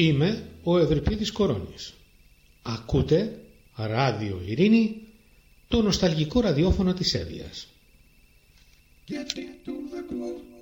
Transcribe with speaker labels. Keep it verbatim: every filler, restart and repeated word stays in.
Speaker 1: Είμαι ο Ευρυπίδης Κορώνης. Ακούτε Ράδιο Ειρήνη, το νοσταλγικό ραδιόφωνο της Εύβοιας.